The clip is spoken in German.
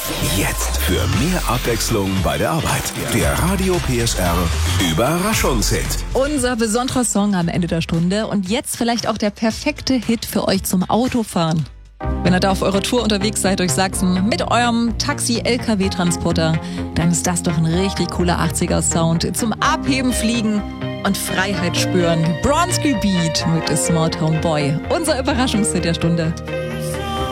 Jetzt für mehr Abwechslung bei der Arbeit. Der Radio PSR Überraschungshit. Unser besonderer Song am Ende der Stunde und jetzt vielleicht auch der perfekte Hit für euch zum Autofahren. Wenn ihr da auf eurer Tour unterwegs seid durch Sachsen mit eurem Taxi-LKW-Transporter, dann ist das doch ein richtig cooler 80er-Sound zum Abheben, Fliegen und Freiheit spüren. Bronski Beat mit A Small Town Boy. Unser Überraschungshit der Stunde.